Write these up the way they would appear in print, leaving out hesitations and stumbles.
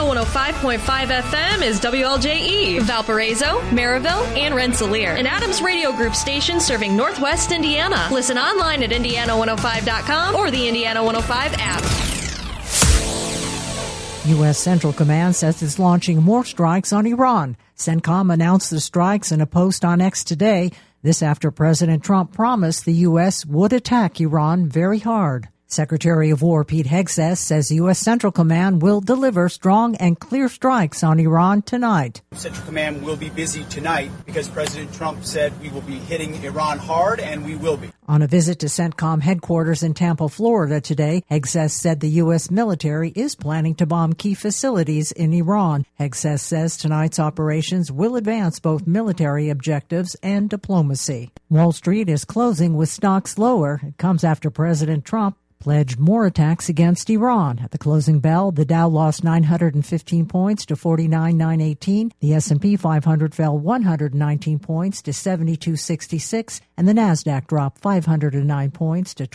105.5 FM is WLJE, Valparaiso, Maryville, and Rensselaer, an Adams Radio Group station serving Northwest Indiana. Listen online at Indiana105.com or the Indiana 105 app. U.S. Central Command says it's launching more strikes on Iran. CENTCOM announced the strikes in a post on X today. This after President Trump promised the U.S. would attack Iran very hard. Secretary of War Pete Hegseth says U.S. Central Command will deliver strong and clear strikes on Iran tonight. Central Command will be busy tonight because President Trump said we will be hitting Iran hard, and we will be. On a visit to CENTCOM headquarters in Tampa, Florida today, Hegseth said the U.S. military is planning to bomb key facilities in Iran. Hegseth says tonight's operations will advance both military objectives and diplomacy. Wall Street is closing with stocks lower. It comes after President Trump pledged more attacks against Iran. At the closing bell, the Dow lost 915 points to 49,918. The S&P 500 fell 119 points to 7266, and the Nasdaq dropped 509 points to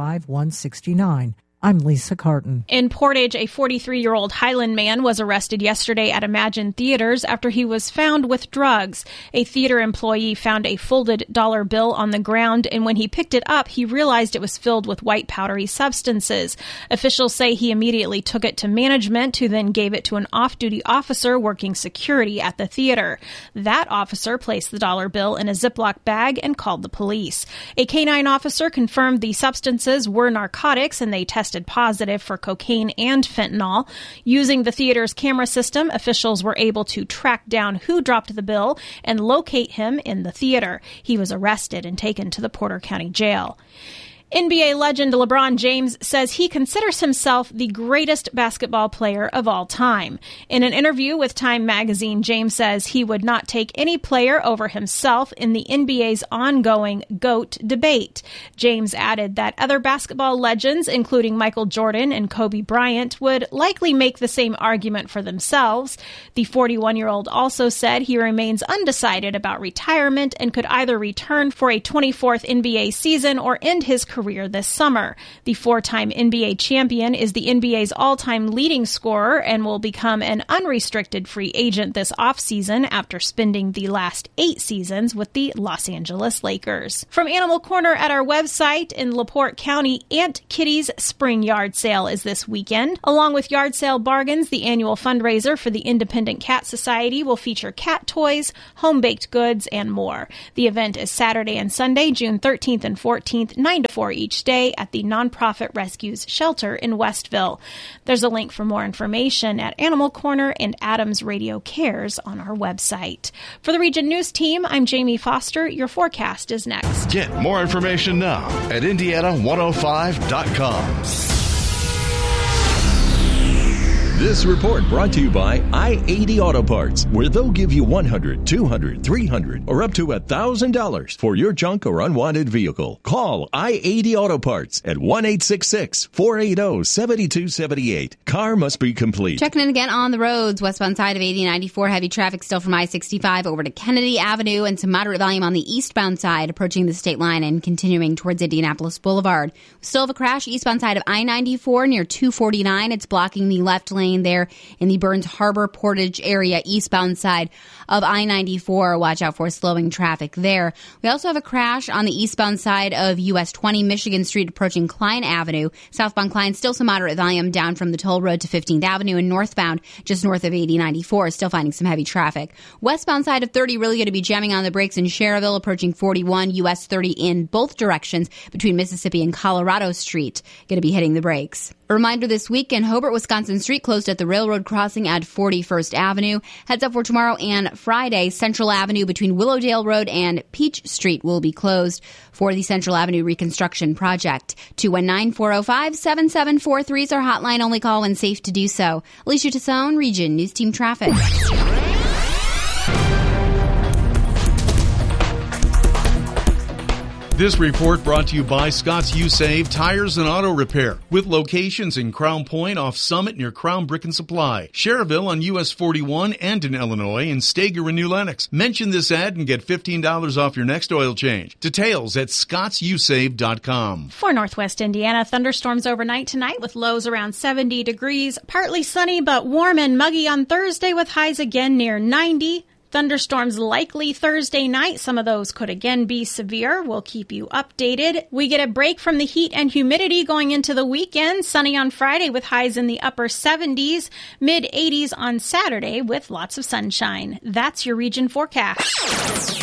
25,169. I'm Lisa Carton. In Portage, a 43-year-old Highland man was arrested yesterday at Imagine Theaters after he was found with drugs. A theater employee found a folded dollar bill on the ground, and when he picked it up, he realized it was filled with white powdery substances. Officials say he immediately took it to management, who then gave it to an off-duty officer working security at the theater. That officer placed the dollar bill in a Ziploc bag and called the police. A canine officer confirmed the substances were narcotics, and they tested positive for cocaine and fentanyl. Using the theater's camera system, officials were able to track down who dropped the bill and locate him in the theater. He was arrested and taken to the Porter County Jail. NBA legend LeBron James says he considers himself the greatest basketball player of all time. In an interview with Time magazine, James says he would not take any player over himself in the NBA's ongoing GOAT debate. James added that other basketball legends, including Michael Jordan and Kobe Bryant, would likely make the same argument for themselves. The 41-year-old also said he remains undecided about retirement and could either return for a 24th NBA season or end his career this summer. The four-time NBA champion is the NBA's all-time leading scorer and will become an unrestricted free agent this offseason after spending the last 8 seasons with the Los Angeles Lakers. From Animal Corner at our website, in LaPorte County, Aunt Kitty's Spring Yard Sale is this weekend. Along with yard sale bargains, the annual fundraiser for the Independent Cat Society will feature cat toys, home-baked goods, and more. The event is Saturday and Sunday, June 13th and 14th, 9 to 4 each day at the Nonprofit Rescues Shelter in Westville. There's a link for more information at Animal Corner and Adams Radio Cares on our website. For the Region News Team, I'm Jamie Foster. Your forecast is next. Get more information now at Indiana105.com. This report brought to you by I-80 Auto Parts, where they'll give you $100, $200, $300, or up to $1,000 for your junk or unwanted vehicle. Call I-80 Auto Parts at 1-866-480-7278. Car must be complete. Checking in again on the roads. Westbound side of 80-94. Heavy traffic still from I-65 over to Kennedy Avenue, and some moderate volume on the eastbound side approaching the state line and continuing towards Indianapolis Boulevard. We still have a crash eastbound side of I-94 near 249. It's blocking the left lane there in the Burns Harbor Portage area, eastbound side of I-94. Watch out for slowing traffic there. We also have a crash on the eastbound side of US 20 Michigan Street approaching Klein Avenue. Southbound Klein, still some moderate volume down from the toll road to 15th Avenue, and northbound just north of 80-94, still finding some heavy traffic. Westbound side of 30 really going to be jamming on the brakes in Cherville approaching 41, US 30 in both directions between Mississippi and Colorado Street. Going to be hitting the brakes. A reminder this weekend, Hobart, Wisconsin Street closed at the railroad crossing at 41st Avenue. Heads up for tomorrow and Friday, Central Avenue between Willowdale Road and Peach Street will be closed for the Central Avenue reconstruction project. 219-405-7743 is our hotline. Only call when safe to do so. Alicia Tassone, Region News Team Traffic. This report brought to you by Scott's U-Save Tires and Auto Repair, with locations in Crown Point off Summit near Crown Brick and Supply, Cherville on US 41 and in Illinois, and Stager in New Lenox. Mention this ad and get $15 off your next oil change. Details at scottsusave.com. For Northwest Indiana, thunderstorms overnight tonight with lows around 70 degrees. Partly sunny but warm and muggy on Thursday with highs again near 90. Thunderstorms likely Thursday night. Some of those could again be severe. We'll keep you updated. We get a break from the heat and humidity going into the weekend. Sunny on Friday with highs in the upper 70s, mid 80s on Saturday with lots of sunshine. That's your region forecast.